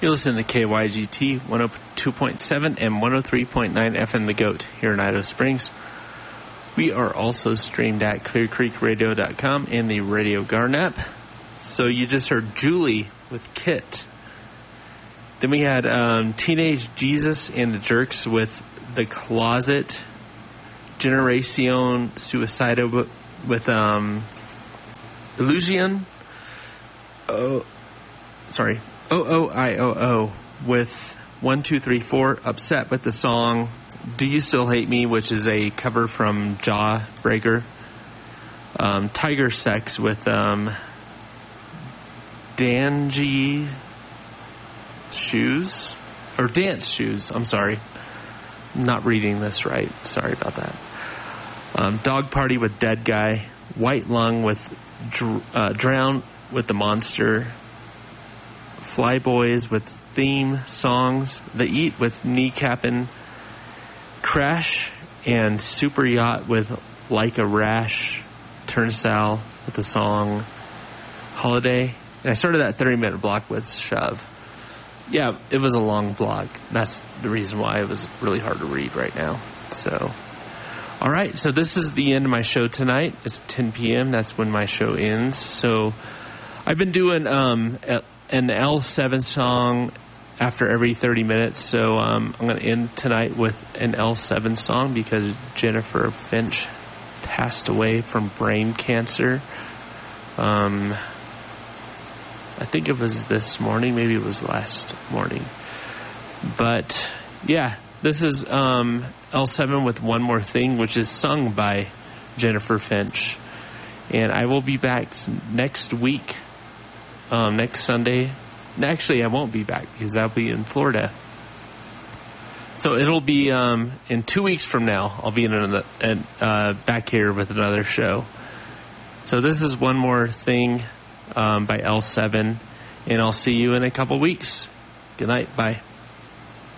You're listening to KYGT 102.7 and 103.9 FM The Goat here in Idaho Springs. We are also streamed at clearcreekradio.com and the Radio Garden app. So you just heard Julie with Kit. Then we had Teenage Jesus and the Jerks with The Closet. Generacion Suicida with Illusion. OOIOO with 1, 2, 3, 4. Upset with the song Do You Still Hate Me, which is a cover from Jawbreaker. Tiger Sex with Dangy Shoes. Or Dance Shoes, I'm sorry. I'm not reading this right. Sorry about that. Dog Party with Dead Guy. White Lung with Drown with the Monster. Flyboys with Theme Songs. The Eat with Kneecappin'. Crash and Super Yacht with Like a Rash. Turnstile with the song Holiday. And I started that 30-minute block with Shove. Yeah, it was a long block. That's the reason why it was really hard to read right now. So, all right. So this is the end of my show tonight. It's 10 p.m. That's when my show ends. So I've been doing an L7 song after every 30 minutes. So I'm going to end tonight with an L7 song because Jennifer Finch passed away from brain cancer. I think it was this morning. Maybe it was last morning. But, yeah, this is L7 with One More Thing, which is sung by Jennifer Finch. And I will be back next week, next Sunday. Actually, I won't be back because I'll be in Florida. So it'll be in 2 weeks from now. I'll be back here with another show. So this is One More Thing by L7, and I'll see you in a couple weeks. Good night. Bye.